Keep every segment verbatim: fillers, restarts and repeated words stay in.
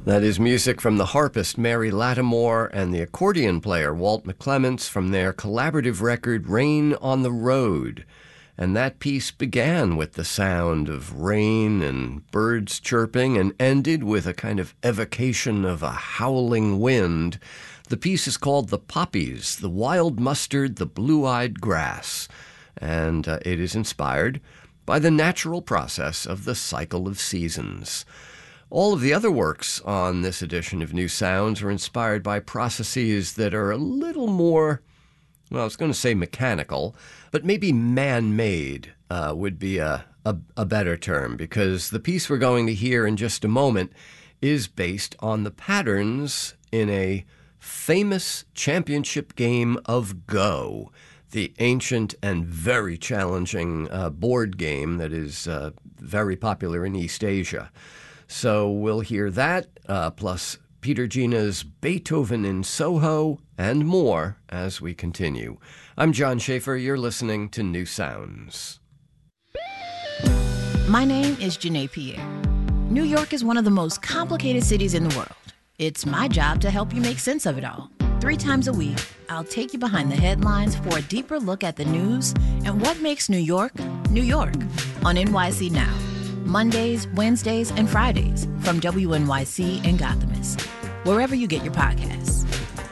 That is music from the harpist Mary Lattimore and the accordion player Walt McClements from their collaborative record Rain on the Road. And that piece began with the sound of rain and birds chirping and ended with a kind of evocation of a howling wind. The piece is called The Poppies, the Wild Mustard, the Blue-Eyed Grass. And uh, it is inspired by the natural process of the cycle of seasons. All of the other works on this edition of New Sounds are inspired by processes that are a little more, well, I was going to say mechanical, but maybe man-made uh, would be a, a, a better term, because the piece we're going to hear in just a moment is based on the patterns in a famous championship game of Go, the ancient and very challenging uh, board game that is uh, very popular in East Asia. So we'll hear that, uh, plus Peter Gina's Beethoven in Soho, and more as we continue. I'm John Schaefer. You're listening to New Sounds. My name is Janae Pierre. New York is one of the most complicated cities in the world. It's my job to help you make sense of it all. Three times a week, I'll take you behind the headlines for a deeper look at the news and what makes New York, New York, on N Y C Now. Mondays, Wednesdays, and Fridays from W N Y C and Gothamist, wherever you get your podcasts.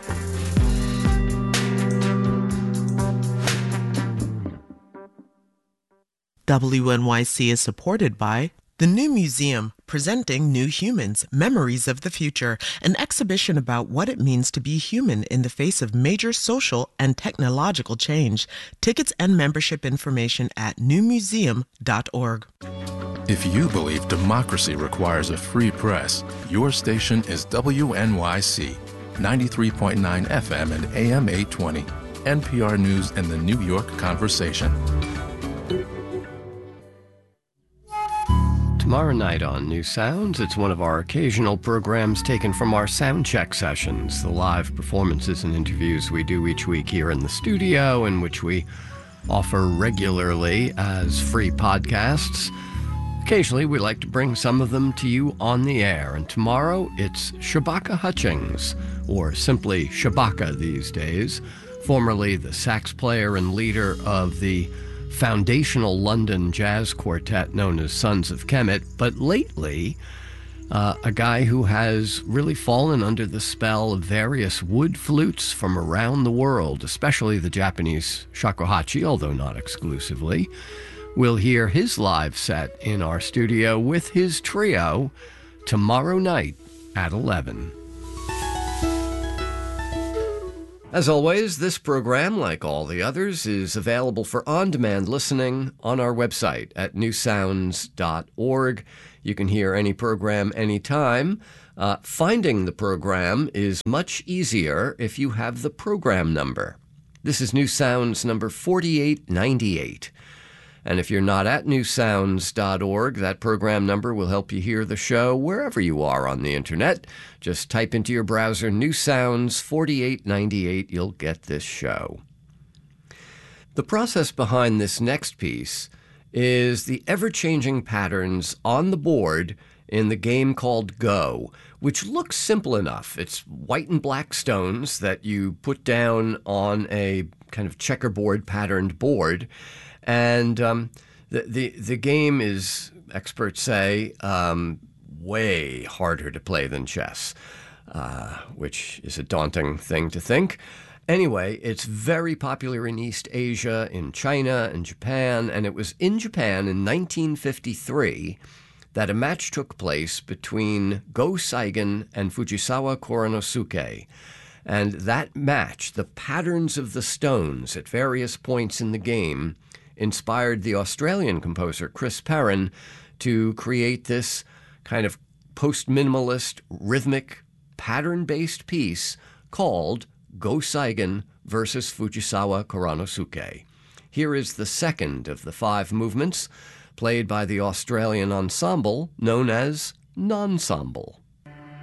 W N Y C is supported by the New Museum, presenting New Humans, Memories of the Future, an exhibition about what it means to be human in the face of major social and technological change. Tickets and membership information at new museum dot org. If you believe democracy requires a free press, your station is W N Y C, ninety-three point nine F M and A M eight twenty, N P R News and the New York Conversation. Tomorrow night on New Sounds, it's one of our occasional programs taken from our sound check sessions, the live performances and interviews we do each week here in the studio, in which we offer regularly as free podcasts. Occasionally, we like to bring some of them to you on the air, and tomorrow it's Shabaka Hutchings, or simply Shabaka these days, formerly the sax player and leader of the foundational London jazz quartet known as Sons of Kemet, but lately uh, a guy who has really fallen under the spell of various wood flutes from around the world, especially the Japanese shakuhachi, although not exclusively. We'll hear his live set in our studio with his trio tomorrow night at eleven. As always, this program, like all the others, is available for on-demand listening on our website at new sounds dot org. You can hear any program anytime. Uh, finding the program is much easier if you have the program number. This is New Sounds number forty-eight ninety-eight. And if you're not at new sounds dot org, that program number will help you hear the show wherever you are on the internet. Just type into your browser New Sounds forty-eight ninety-eight. You'll get this show. The process behind this next piece is the ever-changing patterns on the board in the game called Go, which looks simple enough. It's white and black stones that you put down on a kind of checkerboard patterned board. And um, the, the the game is, experts say, um, way harder to play than chess, uh, which is a daunting thing to think. Anyway, it's very popular in East Asia, in China and Japan, and it was in Japan in nineteen fifty-three that a match took place between Go Saigen and Fujisawa Koronosuke. And that match, the patterns of the stones at various points in the game, inspired the Australian composer Chris Perrin to create this kind of post-minimalist, rhythmic, pattern-based piece called Go Saigen versus Fujisawa Koronosuke. Here is the second of the five movements, played by the Australian ensemble known as Nonsemble.